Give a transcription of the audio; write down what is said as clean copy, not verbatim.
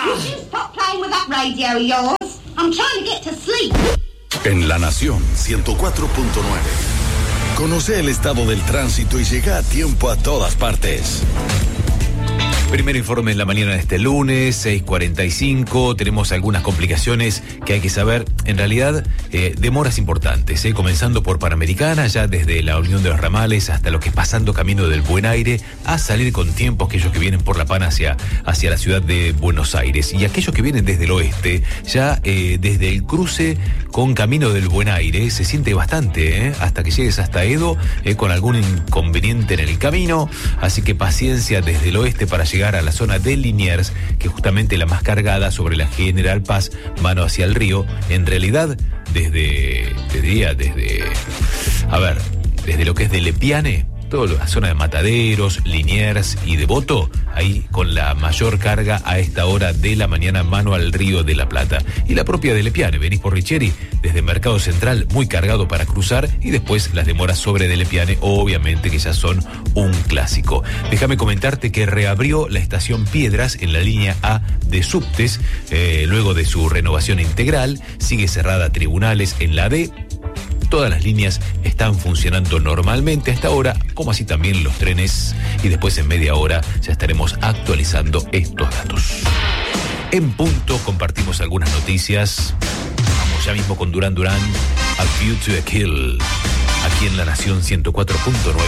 Could you stop playing with that radio of yours? I'm trying to get to sleep. En La Nación 104.9. Conoce el estado del tránsito y llega a tiempo a todas partes. Primer informe en la mañana de este lunes, 6:45. Tenemos algunas complicaciones que hay que saber. En realidad, demoras importantes, comenzando por Panamericana, ya desde la Unión de los Ramales hasta lo que es pasando Camino del Buen Aire, a salir con tiempo aquellos que vienen por La Pana hacia la ciudad de Buenos Aires. Y aquellos que vienen desde el oeste, ya desde el cruce con Camino del Buen Aire, se siente bastante, hasta que llegues hasta Edo, con algún inconveniente en el camino. Así que paciencia desde el oeste para llegar a la zona de Liniers, que es justamente la más cargada sobre la General Paz, mano hacia el río. En realidad, desde lo que es de Lepiane, toda la zona de Mataderos, Liniers y Devoto, ahí con la mayor carga a esta hora de la mañana, mano al río de la Plata. Y la propia de Lepiane, venís por Richeri, desde Mercado Central, muy cargado para cruzar, y después las demoras sobre de Lepiane, obviamente que ya son un clásico. Déjame comentarte que reabrió la estación Piedras en la línea A de subtes, luego de su renovación integral. Sigue cerrada Tribunales en la D. Todas las líneas están funcionando normalmente hasta ahora, como así también los trenes, y después en media hora ya estaremos actualizando estos datos. En punto compartimos algunas noticias. Vamos ya mismo con Duran Duran, A View to a Kill, aquí en La Nación 104.9.